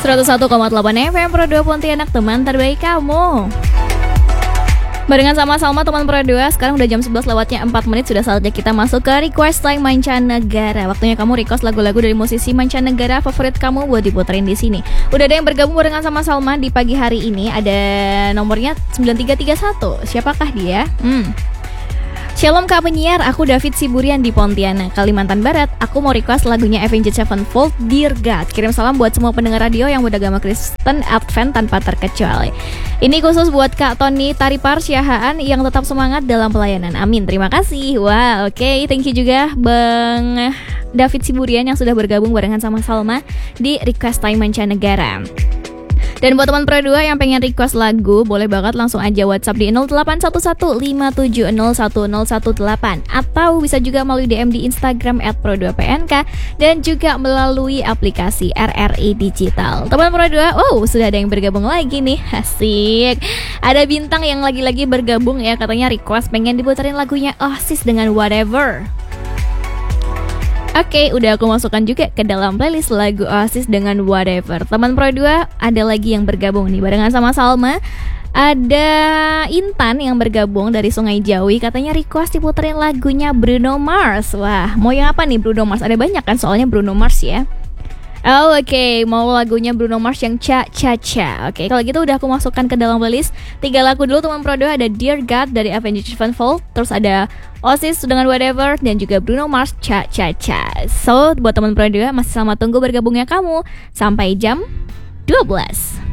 101,8 FM Pro 2 Pontianak, teman terbaik kamu. Barengan sama Salma, teman Pro 2. Sekarang udah jam 11 lewatnya 4 menit. Sudah saatnya kita masuk ke Request Time Mancanegara. Waktunya kamu request lagu-lagu dari musisi mancanegara favorit kamu buat diputerin di sini. Udah ada yang bergabung barengan sama Salma di pagi hari ini. Ada nomornya 9331. Siapakah dia? Shalom Kak Penyiar, aku David Siburian di Pontianak, Kalimantan Barat. Aku mau request lagunya Avenged Sevenfold, Dear God. Kirim salam buat semua pendengar radio yang beragama Kristen Advent tanpa terkecuali. Ini khusus buat Kak Tony Taripar Syahaan yang tetap semangat dalam pelayanan. Amin, terima kasih. Wah, oke. Thank you juga Bang David Siburian yang sudah bergabung barengan sama Salma di Request Time Mancanegara. Dan buat teman Pro 2 yang pengen request lagu, boleh banget langsung aja WhatsApp di 081157011018 atau bisa juga melalui DM di Instagram @pro2pnk dan juga melalui aplikasi RRI Digital. Teman Pro 2, sudah ada yang bergabung lagi nih. Asik. Ada bintang yang lagi-lagi bergabung ya, katanya request pengen diputerin lagunya Oasis dengan Whatever. Oke, udah aku masukkan juga ke dalam playlist lagu Oasis dengan Whatever. Teman Pro 2, ada lagi yang bergabung nih barengan sama Salma. Ada Intan yang bergabung dari Sungai Jawi, katanya request diputerin lagunya Bruno Mars. Wah, mau yang apa nih Bruno Mars? Ada banyak kan soalnya Bruno Mars ya. Oke, mau lagunya Bruno Mars yang Cha Cha Cha. Oke, kalau gitu udah aku masukkan ke dalam playlist. 3 lagu dulu teman Pro 2, ada Dear God dari Avenged Sevenfold, terus ada Oasis dengan Whatever, dan juga Bruno Mars Cha Cha Cha. So, buat teman Pro 2 masih sama tunggu bergabungnya kamu sampai jam 12.